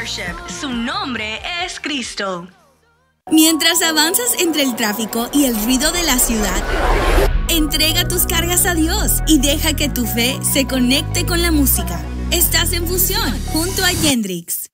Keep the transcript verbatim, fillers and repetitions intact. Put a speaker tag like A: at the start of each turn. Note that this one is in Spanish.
A: Worship. Su nombre es Cristo.
B: Mientras avanzas entre el tráfico y el ruido de la ciudad, entrega tus cargas a Dios y deja que tu fe se conecte con la música. Estás en Fusión junto a Yendrix.